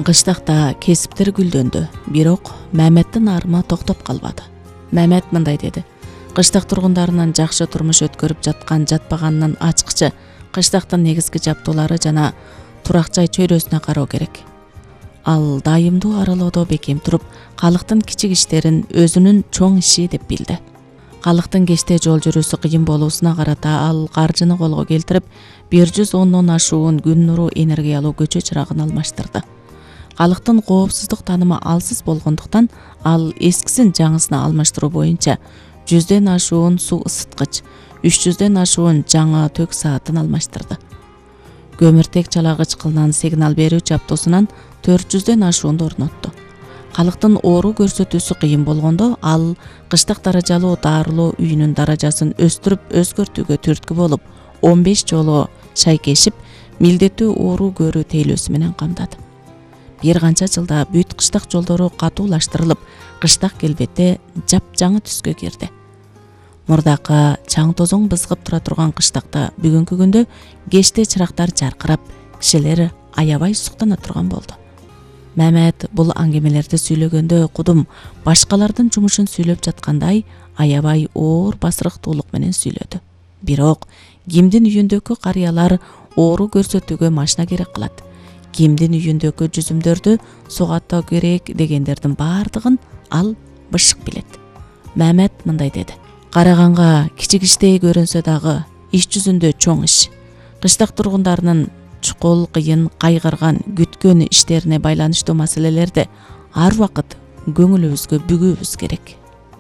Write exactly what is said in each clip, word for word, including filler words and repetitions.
Кыштакта кесиптер гүлдөндү, бирок Маметтин арымы токтоп калбады. Мамет мындай деди: кыштак тургундарынын жакшы турмуш өткөрүп жаткан жатпаганынын ачкычы кыштактын негизги жабдуулары жана турак жай чөйрөсүнө кароо керек. Ал дайымдуу аралоодо бекем туруп, калктын кичик иштерин өзүнүн чоң иши деп билди. Калктын кечте жол жүрүүсү кыйын болуусуна карата ал каржыны колго келтирип, бир жүз ондон ашуун күн нуру энергиялуу көчө чырагын алмаштырды. Калктын коопсуздук таанымы алсыз болгондуктан ал эскисин жаңысына алмаштыруу боюнча жүздөн ашуун суу ысыткыч, үч жүздөн ашуун жаңы тök саатын алмаштырды. Көмүртек чалагыч кылынан сигнал берүү жабдуусунан төрт жүздөн ашуунду орнотту. Калктын оору көрсөтүүсү кыйын болгондо ал кыштак даражалуу дарылоо үйүнүн даражасын өстүрүп өзгөртүүгө түрткү болуп, он беш жолу шайкешип, милдеттүү оору көрүү тейлөөсү менен камдады. Бир канча жылда бүт кыштак жолдору катуулаштырылып, кыштак келбети жапжаңы түскө кирди. Мурдакы чаң тозоң бызгып тура турган кыштакта бүгүнкү күндө кечте чырактар жаркырап, кишилер аябай суктана турган болду. Мамет бул аңгемелерди сүйлөгөндө кудум башкалардын жумушун сүйлөп жаткандай аябай оор басырыктуулук менен сүйлөдү. Бирок кимдин үйүндөгү карыялар оору көрсөтүүгө машина керек кылат, кимдин үйүндөгү жүзүмдөрдү сугатуу керек дегендердин баардыгын ал бышык билет. Мамет мындай деди: караганга кичик иштей көрүнсө дагы иш жүзүндө чоң иш. Кыштак тургундарынын чукул, кыйын, кайгырган, күткөн иштерине байланыштуу маселелерди ар убакыт көңүлүбүзгө бүгүүбүз керек.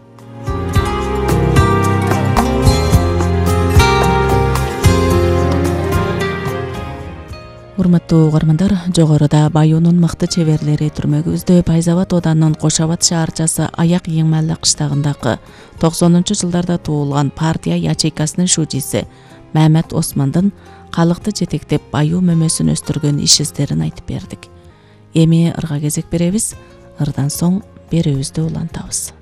Урматтуу угармандар, жогоруда Баюунун мыкты чеберлери түрмөгүбүздө Байз Абад ооданынын Кош Абад шаарчасы Аяк Эң Маалда кыштагындагы токсонунчу жылдарда туулган партия ячейкасынын шужиси Мамет Османдын калкты жетектеп баюу мөмөсүн өстүргөн иш издерин айтып бердик. Эми ырга кезек беребиз. Ырдан соң берүүбүздү улантабыз.